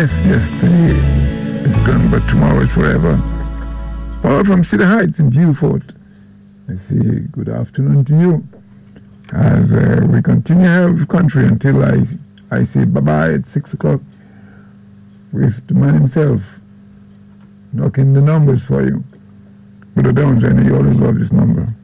Yes, yesterday is gone, but tomorrow is forever. Paul from Cedar Heights in Beaufort. I say good afternoon to you. As we continue Health Country until I say bye-bye at 6 o'clock with the man himself knocking the numbers for you. But I don't, I know you always love this number.